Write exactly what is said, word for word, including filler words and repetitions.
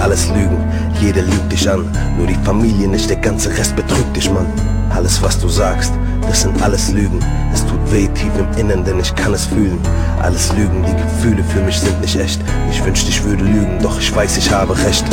alles Lügen, jeder lügt dich an. Nur die Familie nicht, der ganze Rest betrügt dich, Mann. Alles was du sagst, das sind alles Lügen. Es tut weh tief im Innern, denn ich kann es fühlen. Alles Lügen, die Gefühle für mich sind nicht echt. Ich wünschte ich würde lügen, doch ich weiß ich habe recht.